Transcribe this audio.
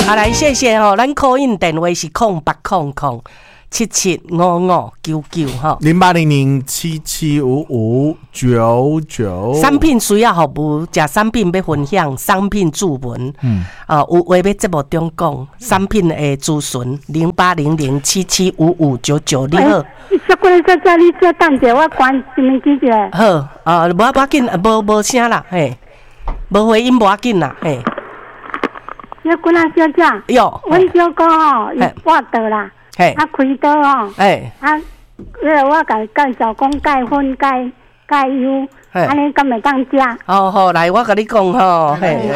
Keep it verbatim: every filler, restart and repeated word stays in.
啊，来谢谢吼，咱 call in 电话是空八空空七七五五九九哈， 零八零零七七五五九九。 产品需要服务，食产品要分享，商品注文， 嗯， 啊，有话要节目中讲，产品的咨询零八零零七七五五九九，你好。 小姑娘，在这里再等者，我关收音机者。 好，啊，无要紧，无无声啦，嘿，无回音无要紧啦，嘿。 小姑娘小姐， 哟， 阮小哥吼，伊挂倒啦， 嘿， 啊开刀吼， 哎， 啊，呃，我甲伊介绍讲钙粉、钙钙油，安尼敢会当食？ 好好，来，我甲你讲吼，嘿。